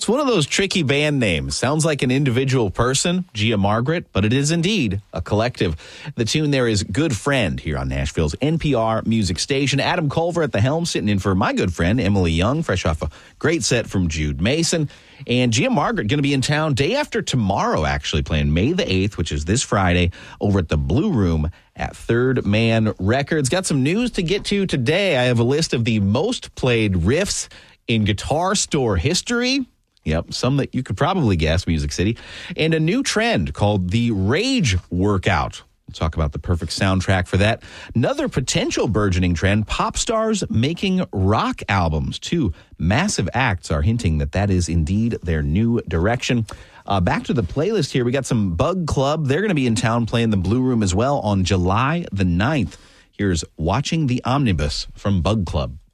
It's one of those tricky band names. Sounds like an individual person, Gia Margaret, but it is indeed a collective. The tune there is Good Friend here on Nashville's NPR music station. Adam Culver at the helm, sitting in for my good friend, Emily Young, fresh off a great set from Jude Mason. And Gia Margaret going to be in town day after tomorrow, actually, playing May the 8th, which is this Friday, over at the Blue Room at Third Man Records. Got some news to get to today. I have a list of the most played riffs in Guitar Store history. Yep, some that you could probably guess, Music City. And a new trend called the Rage Workout. We'll talk about the perfect soundtrack for that. Another potential burgeoning trend, pop stars making rock albums. Two massive acts are hinting that that is indeed their new direction. Back to the playlist here. We got some Bug Club. They're going to be in town playing the Blue Room as well on July the 9th. Here's Watching the Omnibus from Bug Club.